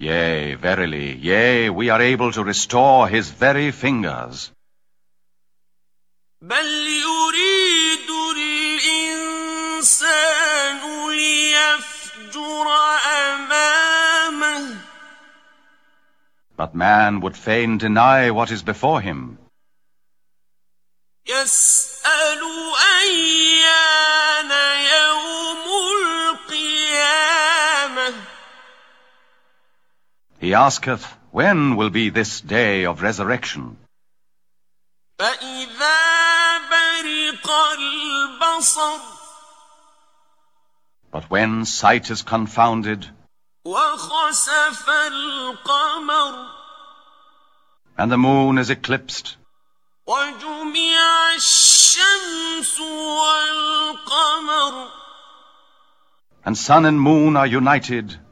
Yea, verily, yea, we are able to restore his very fingers. بل يريد الإنسان ليفجر أمامه. But man would fain deny what is before him. يسأل أيان يوم القيامة. He asketh, when will be this day of resurrection? فإذا برق البصر. But when sight is confounded, وخسف القمر. and the moon is eclipsed, وجمع الشمس والقمر. and sun and moon are united,